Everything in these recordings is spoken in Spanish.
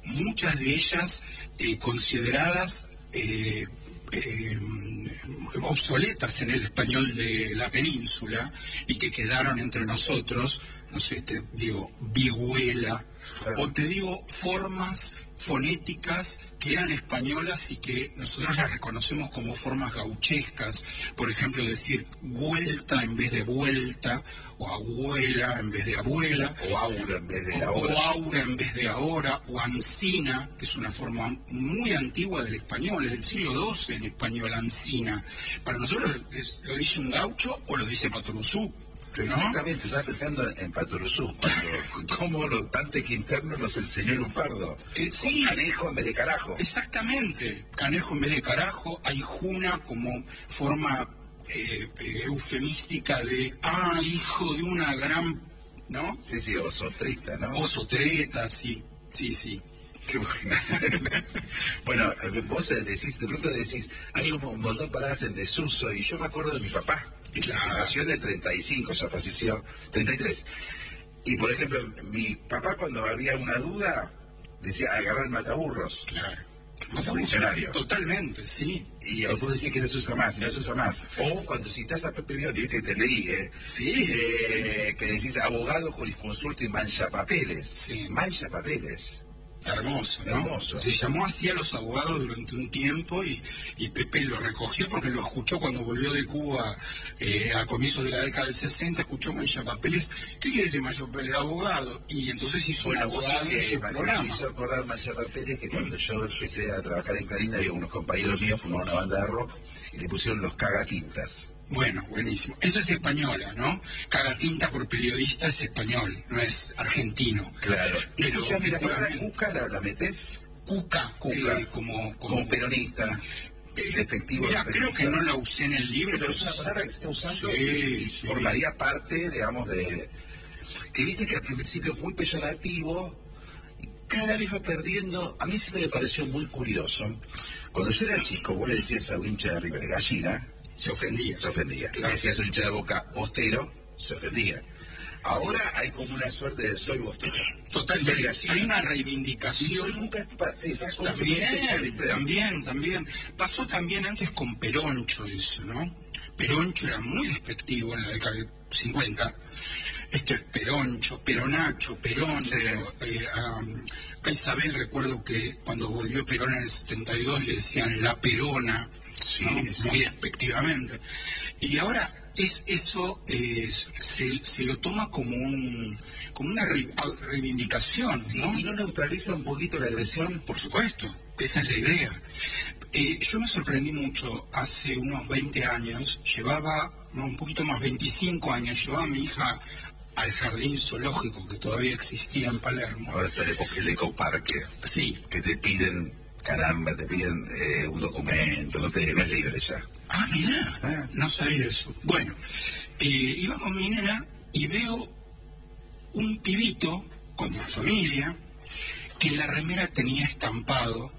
muchas de ellas consideradas obsoletas en el español de la península y que quedaron entre nosotros, no sé, te digo vihuela, o te digo formas fonéticas que eran españolas y que nosotros las reconocemos como formas gauchescas. Por ejemplo, decir vuelta en vez de vuelta, o abuela en vez de abuela, o aura en vez de ahora, o aura en vez de ahora, o ancina, que es una forma muy antigua del español, es del siglo XII en español, ancina. Para nosotros lo dice un gaucho o lo dice Patoruzú. ¿No? Exactamente, estaba pensando en Patoruzú, cómo Dante Quinterno nos enseñó el lunfardo. Sí, canejo en vez de carajo. Exactamente, canejo en vez de carajo, hay juna como forma eufemística de, hijo de una gran, ¿no? Sí, osotreta, ¿no? Osotreta, sí. Qué bueno. Bueno, vos decís, de pronto decís, hay un montón de palabras en desuso, y yo me acuerdo de mi papá, que nació en el 35, ya falleció, 33. Y por ejemplo, mi papá cuando había una duda, decía, agarrar el mataburros. Claro. Diccionario. Totalmente, sí. Y vos decís que no se usa más, y no se usa más. O cuando citás a Pepe Biondi, viste que te leí, Sí. Que decís abogado, jurisconsulto y mancha papeles. Sí. Mancha papeles. Hermoso, ¿no? Hermoso. Se llamó así a los abogados durante un tiempo y Pepe lo recogió porque lo escuchó cuando volvió de Cuba a comienzos de la década del 60, escuchó Mancha Papeles. ¿Qué quiere decir Mancha Papeles? Abogado. Y entonces hizo un abogado en su programa. Me hizo acordar Mancha Papeles que cuando yo empecé a trabajar en Clarín había unos compañeros míos, formaron una banda de rock y le pusieron los cagatintas. Bueno, buenísimo. Eso es española, ¿no? Cagatinta por periodista es español, no es argentino. Claro. Pero escuchame, la palabra cuca la metés. Cuca. Como peronista. Despectivo. Mira, creo que no la usé en el libro. Pero es una palabra que se está usando y formaría parte, digamos, de... Que viste que al principio es muy peyorativo y cada vez va perdiendo... A mí siempre me pareció muy curioso. Cuando yo era chico, vos le decías a un hincha de River Gallina... Se ofendía. Claro. Le decías a un hincha de Boca Bostero, se ofendía. Ahora hay como una suerte de soy Bostero. Totalmente. Hay una reivindicación. También. Pasó también antes con Peroncho eso, ¿no? Peroncho era muy despectivo en la década de 50. Esto es Peroncho, Peronacho, Peroncho. Sí. A Isabel recuerdo que cuando volvió Perón en el 72 le decían la Perona, sí, ¿no? Sí. Muy despectivamente. Y ahora se lo toma como una reivindicación, sí, ¿no? ¿Y no neutraliza un poquito la agresión? Por supuesto, esa es la idea. Yo me sorprendí mucho, hace unos 20 años, un poquito más, 25 años, llevaba a mi hija al jardín zoológico que todavía existía en Palermo. Ahora está el ecoparque. Sí. Que te piden, caramba, un documento, no es libre ya. Mira, no sabía eso. Bueno, iba con mi nena y veo un pibito con mi familia que en la remera tenía estampado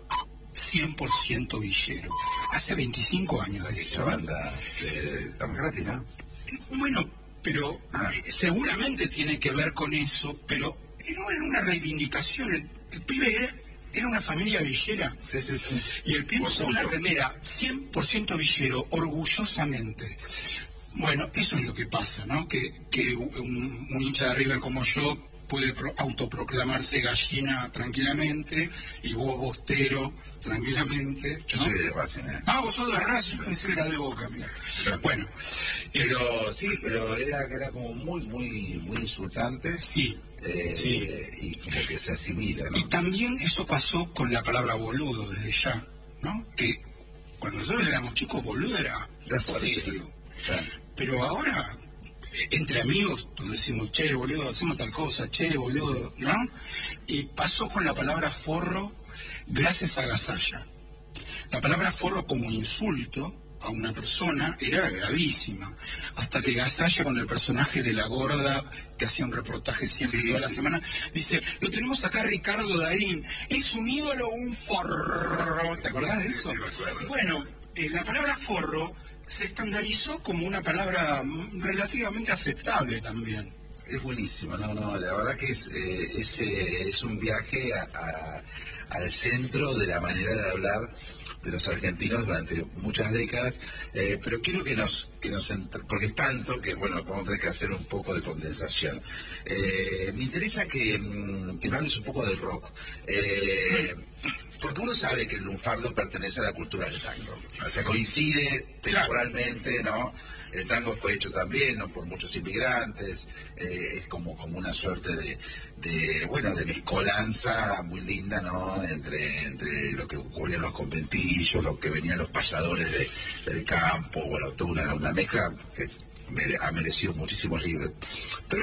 100% villero. Hace 25 años de esto. La banda de gratis, ¿no? Bueno, pero seguramente tiene que ver con eso, pero no era una reivindicación. El pibe era una familia villera. Sí. Y el pibe usó una remera 100% villero, orgullosamente. Bueno, eso es lo que pasa, ¿no? Que un hincha de River como yo puede autoproclamarse gallina tranquilamente y vos Bostero tranquilamente, ¿no? Yo soy de Racing, vos sos de Racing, yo pensé que era de Boca, mira. Bueno, pero era como muy insultante. Sí. Y como que se asimila, ¿no? Y también eso pasó con la palabra boludo desde ya, ¿no? Que cuando nosotros éramos chicos, boludo era serio. Claro. Pero ahora, entre amigos, donde decimos, che, boludo, hacemos tal cosa, che, boludo, ¿no? Y pasó con la palabra forro gracias a Gasalla. La palabra forro como insulto a una persona era gravísima, hasta que Gasalla, con el personaje de la gorda que hacía un reportaje siempre toda la semana, dice, lo tenemos acá Ricardo Darín, es un ídolo, un forro. ¿Te acordás de eso? Sí, me acuerdo. Bueno, la palabra forro se estandarizó como una palabra relativamente aceptable también. Es buenísimo, la verdad que es un viaje al centro de la manera de hablar de los argentinos durante muchas décadas, pero quiero porque es tanto que, bueno, vamos a tener que hacer un poco de condensación. Me interesa que me hables un poco del rock. Porque uno sabe que el lunfardo pertenece a la cultura del tango. O sea, coincide temporalmente, ¿no? El tango fue hecho también, ¿no?, por muchos inmigrantes. Es como una suerte de mezcolanza muy linda, ¿no? Entre lo que ocurría en los conventillos, lo que venían los payadores del campo. Bueno, toda una mezcla que ha merecido muchísimos libros. Pero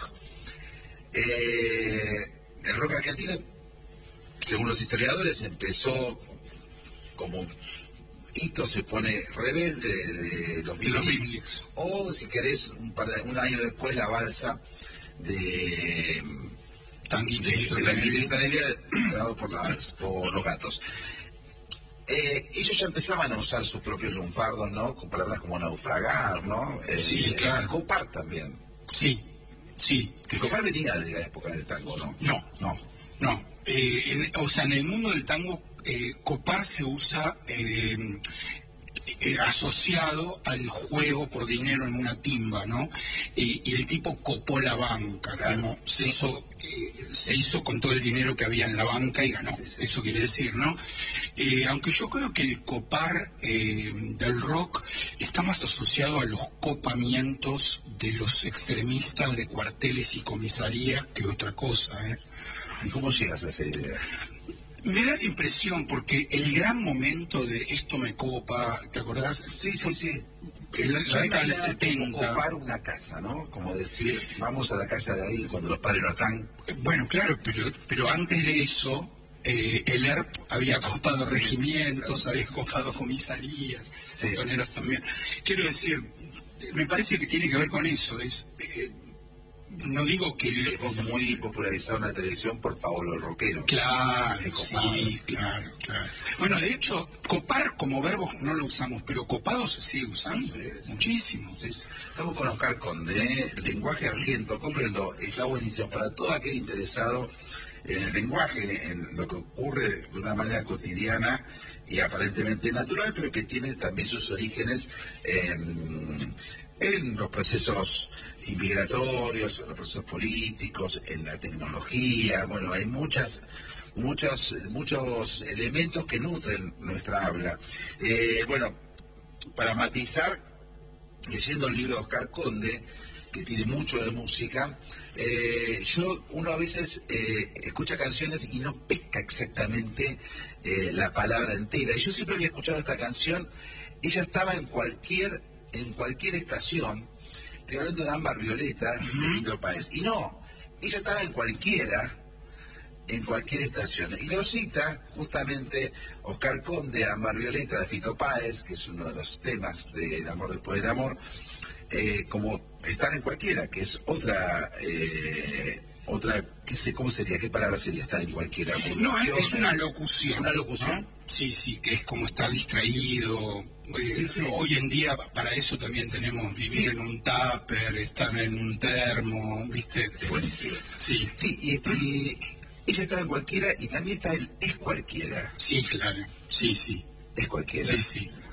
el rock argentino, según los historiadores, empezó como hito, se pone rebelde de los Beatles, o si querés un año después la balsa de la Anguilita Negra, grabado por los Gatos. Ellos ya empezaban a usar sus propios lunfardos, ¿no? Con palabras como naufragar, ¿no? Sí, claro. Copar también. Sí. Que Copar venía de la época del tango, ¿no? No. O sea, en el mundo del tango, copar se usa asociado al juego por dinero en una timba, ¿no? Y el tipo copó la banca, claro. Se hizo con todo el dinero que había en la banca y ganó. Sí. Eso quiere decir, ¿no? Aunque yo creo que el copar del rock está más asociado a los copamientos de los extremistas de cuarteles y comisarías que otra cosa, ¿eh? ¿Y cómo llegas a esa idea? Me da la impresión, porque el gran momento de esto me copa, ¿te acordás? Sí. En la década del 70. Copar una casa, ¿no? Como decir, vamos a la casa de ahí cuando los padres no están. Bueno, claro, pero antes de eso, el ERP había copado regimientos, claro, había copado comisarías, montoneros también. Quiero decir, me parece que tiene que ver con eso, no digo que muy popularizado en la televisión por Paolo el Rockero. Claro, sí, claro. Bueno, de hecho, copar como verbo no lo usamos, pero copados se sigue usando muchísimo. Sí. Estamos con Oscar Conde, Lenguaje Argento, cómprenlo, está buenísimo para todo aquel interesado en el lenguaje, en lo que ocurre de una manera cotidiana y aparentemente natural, pero que tiene también sus orígenes en los procesos inmigratorios, en los procesos políticos, en la tecnología. Bueno, hay muchos elementos que nutren nuestra habla. Bueno, para matizar, leyendo el libro de Oscar Conde, que tiene mucho de música, uno a veces escucha canciones y no pesca exactamente la palabra entera. Y yo siempre había escuchado esta canción, ella estaba en cualquier estación. Estoy hablando de Ámbar Violeta, de Fito Páez, y no, ella estaba en cualquier estación, y lo cita justamente Oscar Conde, Ámbar Violeta, de Fito Páez, que es uno de los temas del amor después del amor, como estar en cualquiera, que es otra, ¿cómo sería? ¿Qué palabra sería estar en cualquiera? No, es una locución. Una locución. ¿No? Sí, que es como estar distraído. Sí. Hoy en día para eso también tenemos vivir en un tupper, estar en un termo, ¿viste? Buenísimo. Sí, y ella está en cualquiera y también está en es cualquiera. Sí, claro. Sí. Es cualquiera. Sí.